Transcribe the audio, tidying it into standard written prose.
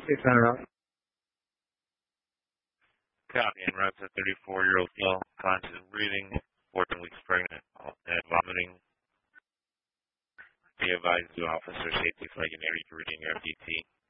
600. Copy. En route to 34-year-old male, conscious of breathing, 14 weeks pregnant, and vomiting. Be advised to officer safety flag and area to reading your FDT.